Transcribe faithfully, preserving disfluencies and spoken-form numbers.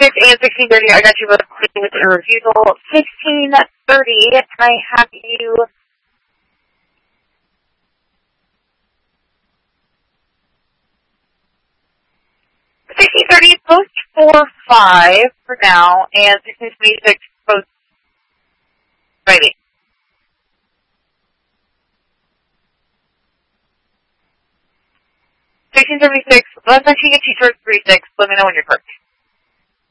thirty-six and sixteen thirty, I got you both with a refusal. sixteen thirty, can I have you... sixteen thirty, post four five for now, and sixteen twenty-six, post Friday. sixteen seventy-six, unless I can get you towards thirty-six, let me know when you're parked.